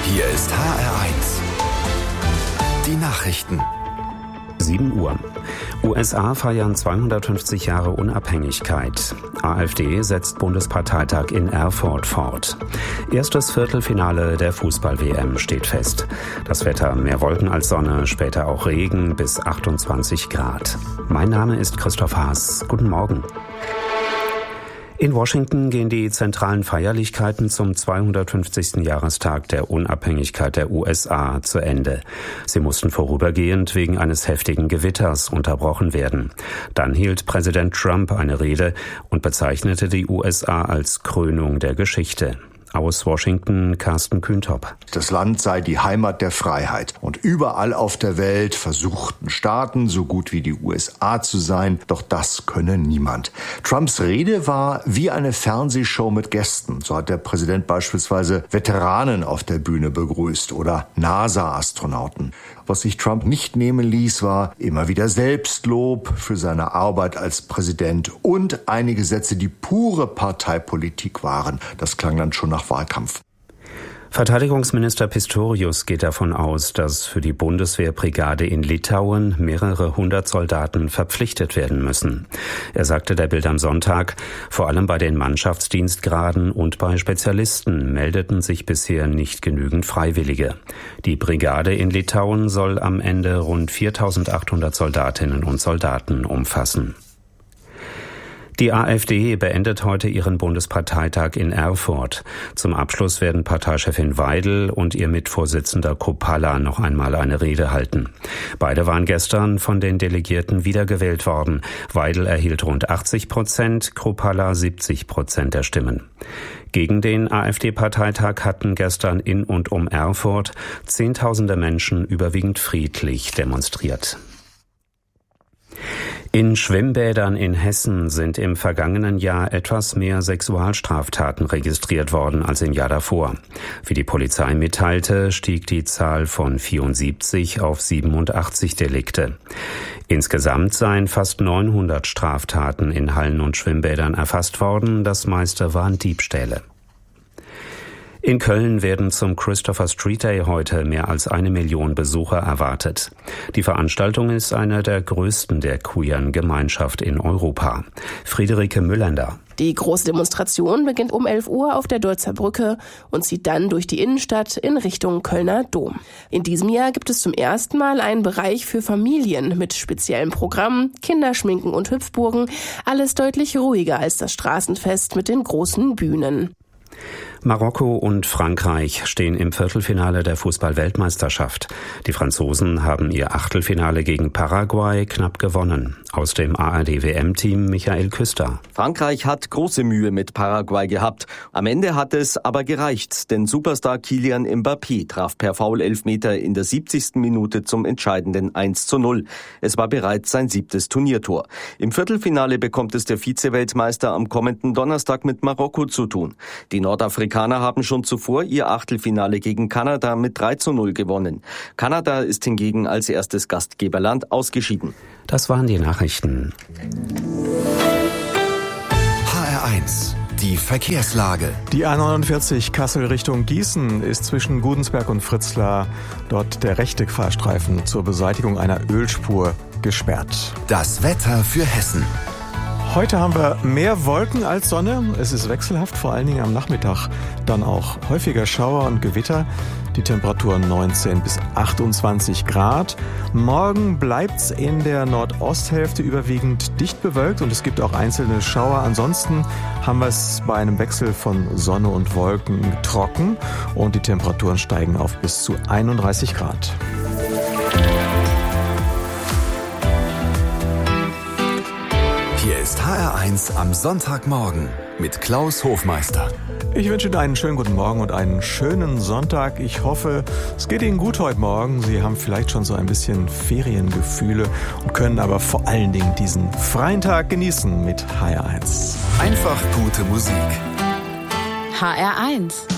Hier ist HR1. Die Nachrichten. 7 Uhr. USA feiern 250 Jahre Unabhängigkeit. AfD setzt Bundesparteitag in Erfurt fort. Erstes Viertelfinale der Fußball-WM steht fest. Das Wetter: mehr Wolken als Sonne, später auch Regen bis 28 Grad. Mein Name ist Christoph Haas. Guten Morgen. In Washington gehen die zentralen Feierlichkeiten zum 250. Jahrestag der Unabhängigkeit der USA zu Ende. Sie mussten vorübergehend wegen eines heftigen Gewitters unterbrochen werden. Dann hielt Präsident Trump eine Rede und bezeichnete die USA als Krönung der Geschichte. Aus Washington, Carsten Kühntop. Das Land sei die Heimat der Freiheit. Und überall auf der Welt versuchten Staaten, so gut wie die USA zu sein. Doch das könne niemand. Trumps Rede war wie eine Fernsehshow mit Gästen. So hat der Präsident beispielsweise Veteranen auf der Bühne begrüßt oder NASA-Astronauten. Was sich Trump nicht nehmen ließ, war immer wieder Selbstlob für seine Arbeit als Präsident und einige Sätze, die pure Parteipolitik waren. Das klang dann schon nach Wahlkampf. Verteidigungsminister Pistorius geht davon aus, dass für die Bundeswehrbrigade in Litauen mehrere hundert Soldaten verpflichtet werden müssen. Er sagte der Bild am Sonntag, vor allem bei den Mannschaftsdienstgraden und bei Spezialisten meldeten sich bisher nicht genügend Freiwillige. Die Brigade in Litauen soll am Ende rund 4.800 Soldatinnen und Soldaten umfassen. Die AfD beendet heute ihren Bundesparteitag in Erfurt. Zum Abschluss werden Parteichefin Weidel und ihr Mitvorsitzender Kruppalla noch einmal eine Rede halten. Beide waren gestern von den Delegierten wiedergewählt worden. Weidel erhielt rund 80%, Kruppalla 70% der Stimmen. Gegen den AfD-Parteitag hatten gestern in und um Erfurt Zehntausende Menschen überwiegend friedlich demonstriert. In Schwimmbädern in Hessen sind im vergangenen Jahr etwas mehr Sexualstraftaten registriert worden als im Jahr davor. Wie die Polizei mitteilte, stieg die Zahl von 74 auf 87 Delikte. Insgesamt seien fast 900 Straftaten in Hallen und Schwimmbädern erfasst worden, das meiste waren Diebstähle. In Köln werden zum Christopher Street Day heute mehr als 1 Million Besucher erwartet. Die Veranstaltung ist eine der größten der queeren Gemeinschaft in Europa. Friederike Müllender. Die große Demonstration beginnt um 11 Uhr auf der Deutzer Brücke und zieht dann durch die Innenstadt in Richtung Kölner Dom. In diesem Jahr gibt es zum ersten Mal einen Bereich für Familien mit speziellen Programmen, Kinderschminken und Hüpfburgen. Alles deutlich ruhiger als das Straßenfest mit den großen Bühnen. Marokko und Frankreich stehen im Viertelfinale der Fußball-Weltmeisterschaft. Die Franzosen haben ihr Achtelfinale gegen Paraguay knapp gewonnen. Aus dem ARD-WM-Team Michael Küster. Frankreich hat große Mühe mit Paraguay gehabt. Am Ende hat es aber gereicht, denn Superstar Kylian Mbappé traf per Foul-Elfmeter in der 70. Minute zum entscheidenden 1:0. Es war bereits sein 7. Turniertor. Im Viertelfinale bekommt es der Vize-Weltmeister am kommenden Donnerstag mit Marokko zu tun. Die Nordafrikaner haben schon zuvor ihr Achtelfinale gegen Kanada mit 3:0 gewonnen. Kanada ist hingegen als erstes Gastgeberland ausgeschieden. Das waren die Nachrichten. HR1, die Verkehrslage. Die A49 Kassel Richtung Gießen ist zwischen Gudensberg und Fritzlar dort der rechte Fahrstreifen zur Beseitigung einer Ölspur gesperrt. Das Wetter für Hessen. Heute haben wir mehr Wolken als Sonne. Es ist wechselhaft, vor allen Dingen am Nachmittag dann auch häufiger Schauer und Gewitter. Die Temperaturen 19 bis 28 Grad. Morgen bleibt's in der Nordosthälfte überwiegend dicht bewölkt und es gibt auch einzelne Schauer. Ansonsten haben wir es bei einem Wechsel von Sonne und Wolken trocken und die Temperaturen steigen auf bis zu 31 Grad. Hier ist HR1 am Sonntagmorgen mit Klaus Hofmeister. Ich wünsche Ihnen einen schönen guten Morgen und einen schönen Sonntag. Ich hoffe, es geht Ihnen gut heute Morgen. Sie haben vielleicht schon so ein bisschen Feriengefühle und können aber vor allen Dingen diesen freien Tag genießen mit HR1. Einfach gute Musik. HR1